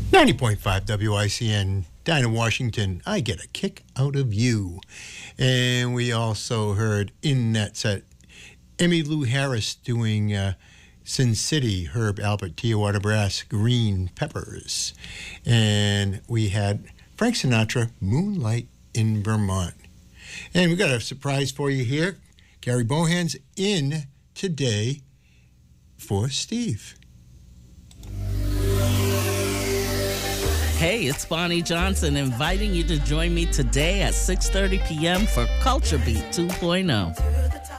90.5 WICN, Dinah, Washington. I get a kick out of you. And we also heard in that set Emmylou Harris doing Sin City, Herb Alpert, Tijuana Brass, Green Peppers. And we had Frank Sinatra, Moonlight in Vermont. And we got a surprise for you here. Gary Bohan's in today for Steve. Hey, it's Bonnie Johnson inviting you to join me today at 6:30 p.m. for Culture Beat 2.0.